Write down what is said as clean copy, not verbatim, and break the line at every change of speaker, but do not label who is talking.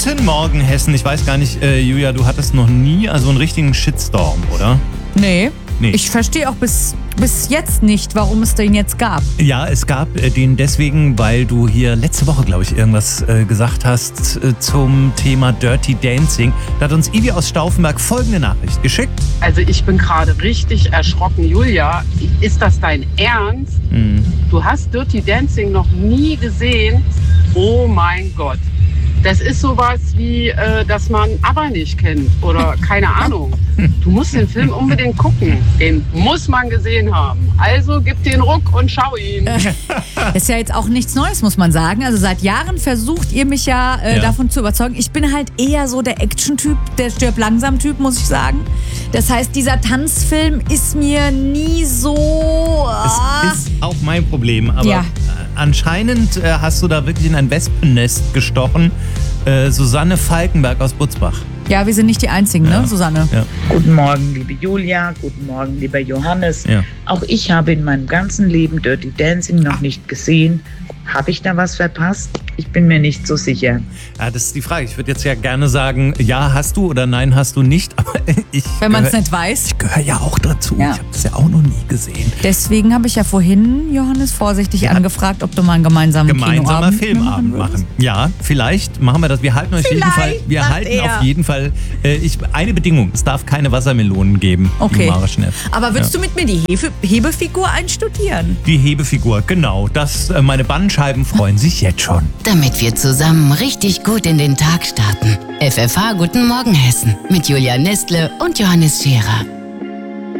Guten Morgen, Hessen. Ich weiß gar nicht, Julia, du hattest noch nie so einen richtigen Shitstorm, oder?
Nee.
Nee.
Ich verstehe auch bis jetzt nicht, warum es den jetzt gab.
Ja, es gab den deswegen, weil du hier letzte Woche, glaube ich, irgendwas gesagt hast zum Thema Dirty Dancing. Da hat uns Ivi aus Stauffenberg folgende Nachricht geschickt.
Also ich bin gerade richtig erschrocken. Julia, ist das dein Ernst? Du hast Dirty Dancing noch nie gesehen? Oh mein Gott. Das ist sowas wie, dass man ABBA nicht kennt oder keine Ahnung. Du musst den Film unbedingt gucken. Den muss man gesehen haben. Also gib den Ruck und schau ihn.
Ist ja jetzt auch nichts Neues, muss man sagen. Also seit Jahren versucht ihr mich ja davon zu überzeugen. Ich bin halt eher so der Action-Typ, der stirb-langsam-Typ, muss ich sagen. Das heißt, dieser Tanzfilm ist mir nie so...
Es ist auch mein Problem, aber
Ja.
Anscheinend hast du da wirklich in ein Wespennest gestochen. Susanne Falkenberg aus Butzbach.
Ja, wir sind nicht die Einzigen, ne, Susanne?
Ja.
Guten Morgen, liebe Julia. Guten Morgen, lieber Johannes.
Ja.
Auch ich habe in meinem ganzen Leben Dirty Dancing noch nicht gesehen. Habe ich da was verpasst? Ich bin mir nicht so sicher.
Ja, das ist die Frage. Ich würde jetzt ja gerne sagen, ja, hast du oder nein, hast du nicht. Aber
Wenn man es nicht weiß.
Ich gehöre ja auch dazu.
Ja.
Ich habe das ja auch noch nie gesehen.
Deswegen habe ich ja vorhin, Johannes, vorsichtig angefragt, ob du mal einen gemeinsamen
Gemeinsamer
Kinoabend
Filmabend machen. Ja, vielleicht machen wir das. Wir halten auf jeden Fall. Eine Bedingung: Es darf keine Wassermelonen geben.
Okay.
Im Maraschneff.
Aber würdest du mit mir die Hebefigur einstudieren?
Die Hebefigur, genau. Meine Bandscheiben freuen sich jetzt schon.
Damit wir zusammen richtig gut in den Tag starten. FFH Guten Morgen Hessen mit Julia Nestle und Johannes Scherer.